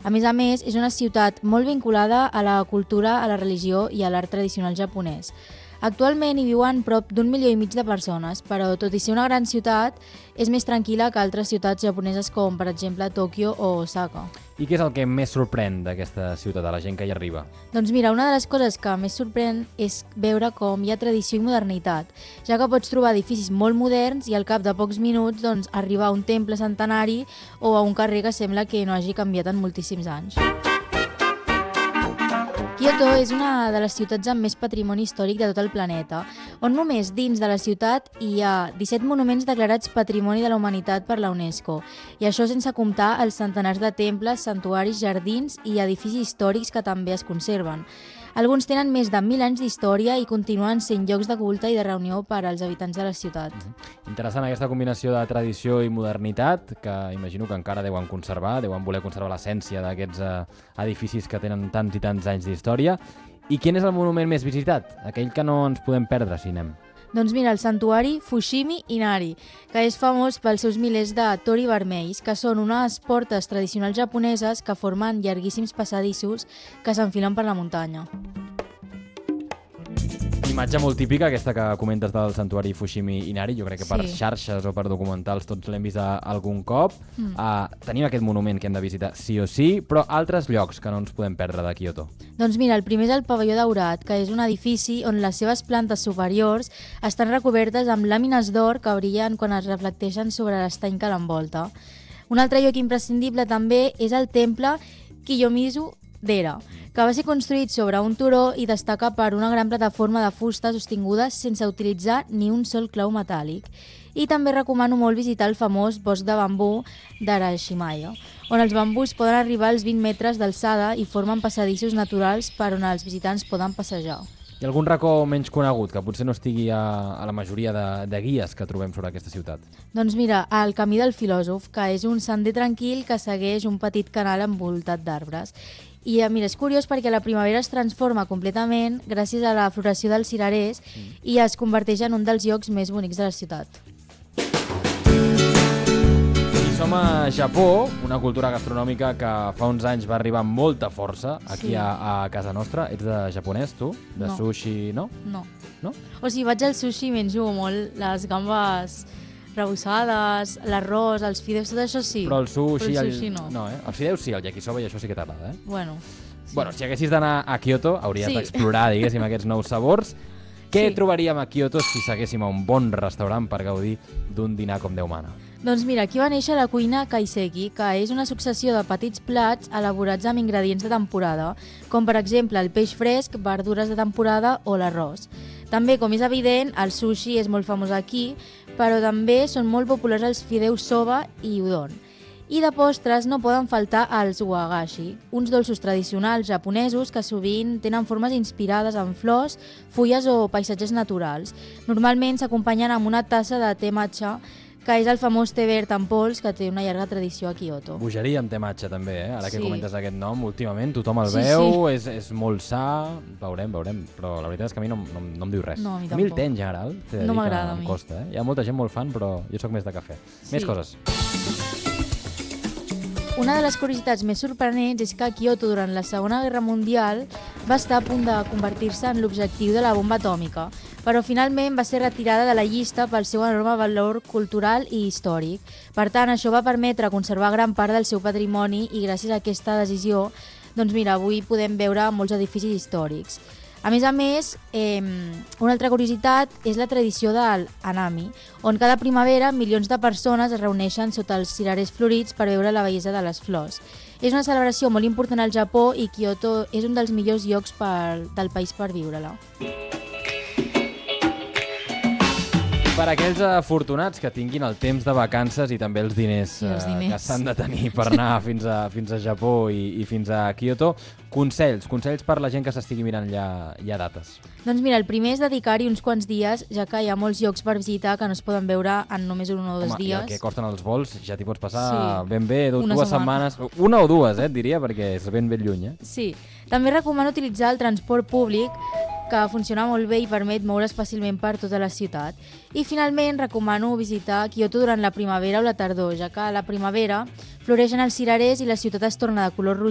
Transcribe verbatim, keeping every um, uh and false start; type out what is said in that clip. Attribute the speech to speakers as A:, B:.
A: A més a més, és una ciutat molt vinculada a la cultura, a la religió i a l'art tradicional japonès. Actualment hi viuen prop d'un milió i mig de persones, però tot i ser una gran ciutat, és més tranquil·la que altres ciutats japoneses com, per exemple, Tòquio o Osaka.
B: I què és el que més sorprèn d'aquesta ciutat, a la gent que hi arriba?
A: Doncs mira, una de les coses que més sorprèn és veure com hi ha tradició i modernitat, ja que pots trobar edificis molt moderns i al cap de pocs minuts doncs, arribar a un temple centenari o a un carrer que sembla que no hagi canviat en moltíssims anys. Kyoto és una de les ciutats amb més patrimoni històric de tot el planeta, on només dins de la ciutat hi ha disset monuments declarats Patrimoni de la Humanitat per la UNESCO, i això sense comptar els centenars de temples, santuaris, jardins i edificis històrics que també es conserven. Alguns tenen més de mil anys d'història i continuen sent llocs de culte i de reunió per als habitants de la ciutat.
B: Interessant aquesta combinació de tradició i modernitat, que imagino que encara deuen conservar, deuen voler conservar l'essència d'aquests eh, edificis que tenen tants i tants anys d'història. I quin és el monument més visitat? Aquell que no ens podem perdre si anem.
A: Doncs mira, el santuari Fushimi Inari, que és famós pels seus milers de tori vermells, que són unes portes tradicionals japoneses que formen llarguíssims passadissos que s'enfilen per la muntanya.
B: Imatge molt típica, aquesta que comentes del santuari Fushimi Inari, jo crec que per
A: Sí.
B: xarxes o per documentals tots l'hem vist a- algun cop.
A: Mm.
B: Uh, tenim aquest monument que hem de visitar sí o sí, però altres llocs que no ens podem perdre de Kyoto.
A: Doncs mira, el primer és el pavelló daurat, que és un edifici on les seves plantes superiors estan recobertes amb làmines d'or que brillen quan es reflecteixen sobre l'estany que l'envolta. Un altre lloc imprescindible també és el temple Kiyomizu d'Era, que va ser construït sobre un turó i destaca per una gran plataforma de fusta sostinguda sense utilitzar ni un sol clau metàl·lic. I també recomano molt visitar el famós bosc de bambú d'Arashimaya, on els bambús poden arribar als vint metres d'alçada i formen passadissos naturals per on els visitants poden passejar.
B: Hi ha algun racó menys conegut que potser no estigui a, a la majoria de, de guies que trobem sobre aquesta ciutat?
A: Doncs mira, el Camí del Filòsof, que és un sender tranquil que segueix un petit canal envoltat d'arbres. I mira, és curiós perquè la primavera es transforma completament gràcies a la floració dels cirerers mm. i es converteix en un dels llocs més bonics de la ciutat.
B: I som a Japó, una cultura gastronòmica que fa uns anys va arribar amb molta força aquí
A: Sí.
B: a, a casa nostra. Ets de japonès, tu? De
A: No.
B: sushi, no?
A: No.
B: No?
A: O sigui, vaig al sushi i menjo molt les gambes rebossades, l'arròs, els fideus, tot això sí.
B: Però el sushi...
A: Però el sushi no.
B: No, eh? Els fideus sí, el yakisoba i això sí que t'agrada, eh?
A: Bueno,
B: Sí. Bueno, si haguessis d'anar a Kyoto, hauries
A: Sí.
B: d'explorar, diguéssim, aquests nous sabors. Què
A: Sí.
B: trobaríem a Kyoto si seguéssim a un bon restaurant per gaudir d'un dinar com Déu mana?
A: Doncs mira, aquí va néixer la cuina kaiseki, que és una successió de petits plats elaborats amb ingredients de temporada, com per exemple el peix fresc, verdures de temporada o l'arròs. També, com és evident, el sushi és molt famós aquí, però també són molt populars els fideus soba i udon. I de postres no poden faltar els wagashi, uns dolços tradicionals japonesos que sovint tenen formes inspirades en flors, fulles o paisatges naturals. Normalment s'acompanyen amb una tassa de te matcha, que és el famós te verd en pols que té una llarga tradició a Kyoto.
B: Bogeria amb te matxa, també, eh? Ara que
A: Sí.
B: comentes aquest nom, últimament tothom el
A: Sí,
B: veu, és, és molt sa, veurem, veurem, però la veritat és que a mi no, no, no em diu res.
A: No, a mi
B: a mi el
A: tampoc.
B: té en general, t'he de
A: No
B: dir que
A: m'agrada a
B: em
A: mi.
B: costa, eh? Hi ha molta gent molt fan, però jo sóc més de cafè.
A: Sí.
B: Més coses.
A: Una de les curiositats més sorprenents és que Kyoto durant la Segona Guerra Mundial va estar a punt de convertir-se en l'objectiu de la bomba atòmica, però finalment va ser retirada de la llista pel seu enorme valor cultural i històric. Per tant, això va permetre conservar gran part del seu patrimoni i gràcies a aquesta decisió, doncs mira, avui podem veure molts edificis històrics. A més a més, eh, una altra curiositat és la tradició del Hanami, on cada primavera milions de persones es reuneixen sota els cirerers florits per veure la bellesa de les flors. És una celebració molt important al Japó i Kyoto és un dels millors llocs per, del país per viure-la.
B: Per aquells afortunats que tinguin el temps de vacances i també els diners,
A: I els
B: eh,
A: diners.
B: que s'han de tenir per anar fins a, fins a Japó i, i fins a Kyoto, consells, consells per la gent que s'estigui mirant ja, ja dates.
A: Doncs mira, el primer és dedicar-hi uns quants dies, ja que hi ha molts llocs per visitar que no es poden veure en només un o dos
B: Home, i
A: dies.
B: el que costen els vols ja t'hi pots passar
A: Sí.
B: ben bé, du
A: Una
B: dues
A: setmana.
B: setmanes, una o dues, eh, et diria, perquè és ben ben lluny. Eh?
A: Sí, també recomano utilitzar el transport públic, que funciona molt bé i permet moure's fàcilment per tota la ciutat. I finalment recomano visitar Kyoto durant la primavera o la tardor, ja que a la primavera floreixen els cirerers i la ciutat es torna de color roig